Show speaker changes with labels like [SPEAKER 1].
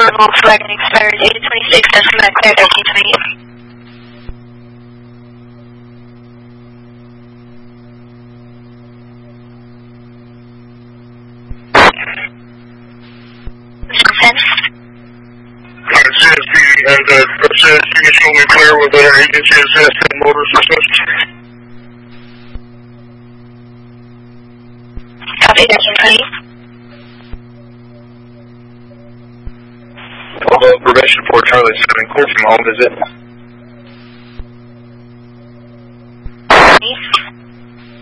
[SPEAKER 1] for Volkswagen expired 826, that's come back clear 1328.
[SPEAKER 2] CSP and CSP is showing clear with our agency assisted motor systems.
[SPEAKER 1] Copy 1320.
[SPEAKER 3] Although permission for Charlie 7, clear from home, is it?